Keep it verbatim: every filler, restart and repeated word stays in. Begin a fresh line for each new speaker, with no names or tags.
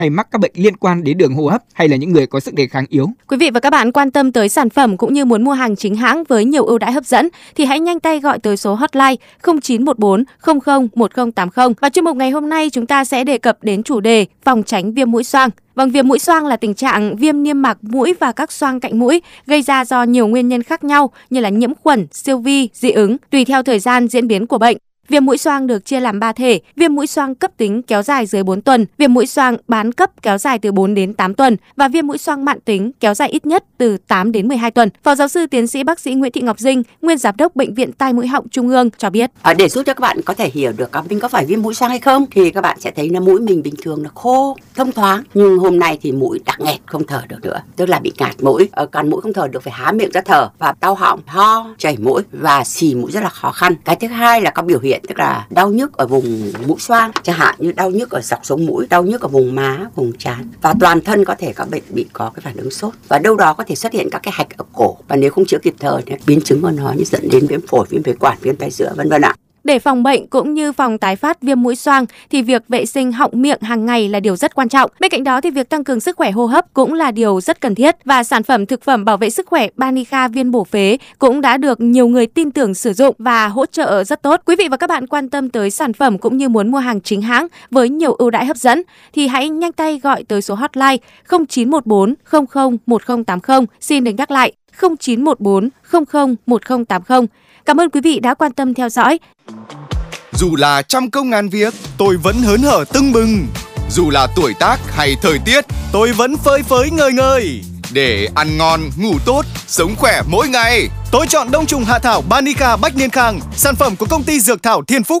hay mắc các bệnh liên quan đến đường hô hấp hay là những người có sức đề kháng yếu.
Quý vị và các bạn quan tâm tới sản phẩm cũng như muốn mua hàng chính hãng với nhiều ưu đãi hấp dẫn thì hãy nhanh tay gọi tới số hotline không chín một bốn không không một không tám không. Và chuyên mục ngày hôm nay chúng ta sẽ đề cập đến chủ đề phòng tránh viêm mũi xoang. Vâng, viêm mũi xoang là tình trạng viêm niêm mạc mũi và các xoang cạnh mũi gây ra do nhiều nguyên nhân khác nhau như là nhiễm khuẩn, siêu vi, dị ứng tùy theo thời gian diễn biến của bệnh. Viêm mũi xoang được chia làm ba thể: viêm mũi xoang cấp tính kéo dài dưới bốn tuần, viêm mũi xoang bán cấp kéo dài từ bốn đến tám tuần và viêm mũi xoang mãn tính kéo dài ít nhất từ tám đến mười hai tuần. Phó giáo sư tiến sĩ bác sĩ Nguyễn Thị Ngọc Dinh, nguyên giám đốc Bệnh viện Tai Mũi Họng Trung ương cho biết.
À, để giúp cho các bạn có thể hiểu được mình có phải viêm mũi xoang hay không thì các bạn sẽ thấy là mũi mình bình thường là khô, thông thoáng, nhưng hôm nay thì mũi đã nghẹt không thở được nữa, tức là bị ngạt mũi, ở cắn mũi không thở được, phải há miệng ra thở và đau họng, ho, chảy mũi và xì mũi rất là khó khăn. Cái thứ hai là có biểu hiện tức là đau nhức ở vùng mũi xoang, chẳng hạn như đau nhức ở dọc sống mũi, đau nhức ở vùng má, vùng trán và toàn thân có thể có bệnh bị có cái phản ứng sốt và đâu đó có thể xuất hiện các cái hạch ở cổ và nếu không chữa kịp thời thì biến chứng của nó như dẫn đến viêm phổi, viêm phế quản, viêm tai giữa vân vân ạ.
Để phòng bệnh cũng như phòng tái phát viêm mũi xoang thì việc vệ sinh họng miệng hàng ngày là điều rất quan trọng. Bên cạnh đó thì việc tăng cường sức khỏe hô hấp cũng là điều rất cần thiết và sản phẩm thực phẩm bảo vệ sức khỏe Banica viên bổ phế cũng đã được nhiều người tin tưởng sử dụng và hỗ trợ rất tốt. Quý vị và các bạn quan tâm tới sản phẩm cũng như muốn mua hàng chính hãng với nhiều ưu đãi hấp dẫn thì hãy nhanh tay gọi tới số hotline không chín một bốn không không một không tám không. Xin được nhắc lại không chín một bốn không không một không tám không. Cảm ơn quý vị đã quan tâm theo dõi.
Dù là trăm công ngàn việc, tôi vẫn hớn hở tưng bừng. Dù là tuổi tác hay thời tiết, tôi vẫn phơi phới ngời ngời. Để ăn ngon, ngủ tốt, sống khỏe mỗi ngày, tôi chọn đông trùng hạ thảo Banica Bách Niên Khang, sản phẩm của công ty Dược Thảo Thiên Phúc.